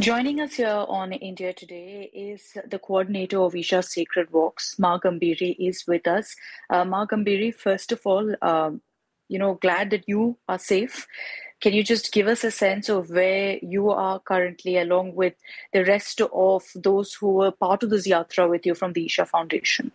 Joining us here on India Today is the coordinator of Isha Sacred Walks. Ma Gambhiri is with us. Ma Gambhiri, first of all, glad that you are safe. Can you just give us a sense of where you are currently, along with the rest of those who were part of this yatra with you from the Isha Foundation?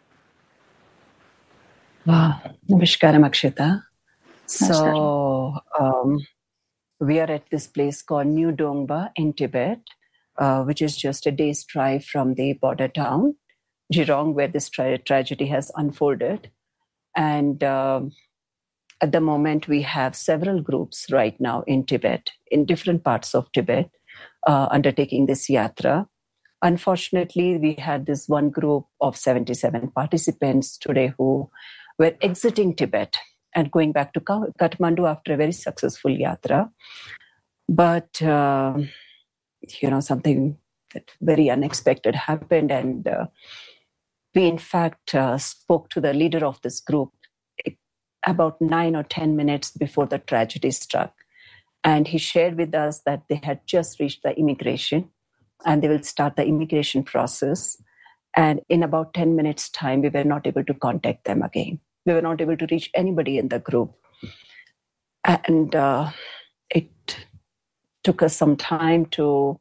Namaskaram, Akshita. So, we are at this place called New Dongba in Tibet, which is just a day's drive from the border town, Jirong, where this tragedy has unfolded. And at the moment, we have several groups right now in Tibet, in different parts of Tibet, undertaking this yatra. Unfortunately, we had this one group of 77 participants today who were exiting Tibet and going back to Kathmandu after a very successful yatra. But, something that very unexpected happened. And we, in fact, spoke to the leader of this group about 9 or 10 minutes before the tragedy struck. And he shared with us that they had just reached the immigration and they will start the immigration process. And in about 10 minutes' time, we were not able to contact them again. We were not able to reach anybody in the group. And it took us some time to,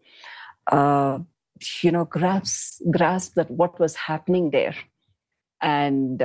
grasp that what was happening there. And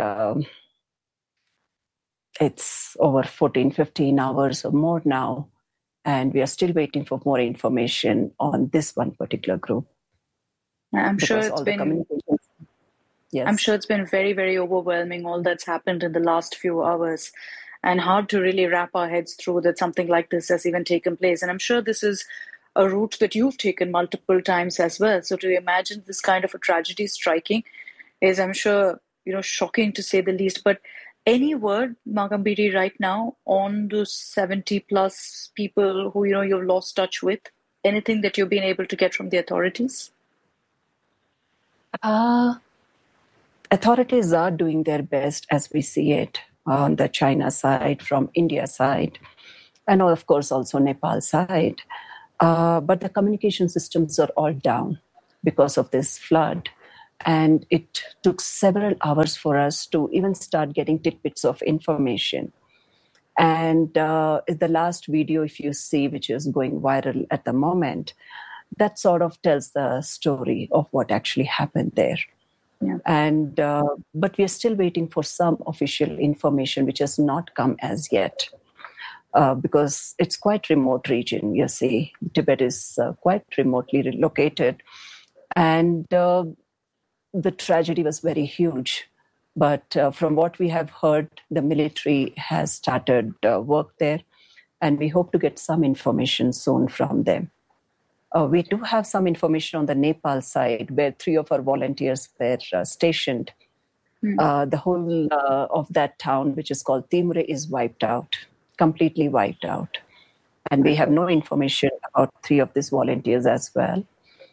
it's over 14, 15 hours or more now. And we are still waiting for more information on this one particular group. I'm sure it's been... Yes. I'm sure it's been very, very overwhelming, all that's happened in the last few hours, and hard to really wrap our heads through that something like this has even taken place. And I'm sure this is a route that you've taken multiple times as well. So to imagine this kind of a tragedy striking is, I'm sure, shocking to say the least. But any word, Ma Gambhiri, right now on those 70 plus people who, you've lost touch with? Anything that you've been able to get from the authorities? Authorities are doing their best as we see it on the China side, from India side, and of course also Nepal side. But the communication systems are all down because of this flood. And it took several hours for us to even start getting tidbits of information. And the last video, if you see, which is going viral at the moment, that sort of tells the story of what actually happened there. Yeah. And but we are still waiting for some official information, which has not come as yet, because it's quite remote region. You see, Tibet is quite remotely located, and the tragedy was very huge. But from what we have heard, the military has started work there, and we hope to get some information soon from them. We do have some information on the Nepal side, where 3 of our volunteers were stationed. The whole of that town, which is called Timre, is wiped out, completely wiped out. And we have no information about 3 of these volunteers as well.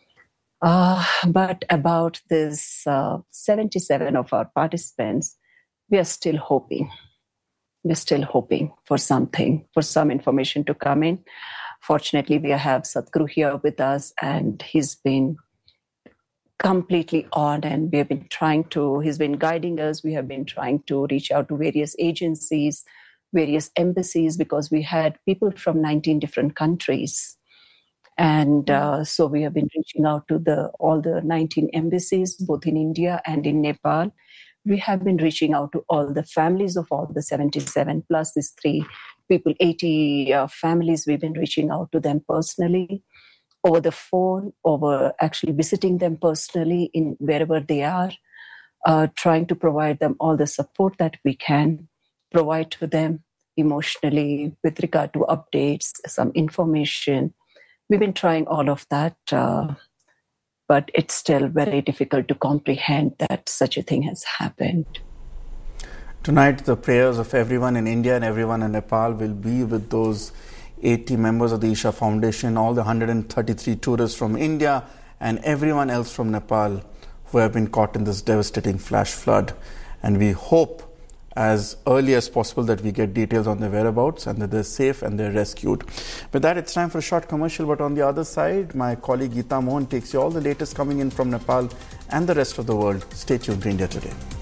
But about this 77 of our participants, we are still hoping. We're still hoping for something, for some information to come in. Fortunately, we have Sadhguru here with us, and he's been completely on, and we have been he's been guiding us. We have been trying to reach out to various agencies, various embassies, because we had people from 19 different countries. And so we have been reaching out to all the 19 embassies, both in India and in Nepal. We have been reaching out to all the families of all the 77 plus these 3 people, 80 families. We've been reaching out to them personally, over the phone, over actually visiting them personally in wherever they are, trying to provide them all the support that we can provide to them emotionally with regard to updates, some information. We've been trying all of that, but it's still very difficult to comprehend that such a thing has happened. Tonight, the prayers of everyone in India and everyone in Nepal will be with those 80 members of the Isha Foundation, all the 133 tourists from India and everyone else from Nepal who have been caught in this devastating flash flood. And we hope as early as possible that we get details on their whereabouts and that they're safe and they're rescued. With that, it's time for a short commercial, but on the other side, my colleague Geeta Mohan takes you all the latest coming in from Nepal and the rest of the world. Stay tuned to India Today.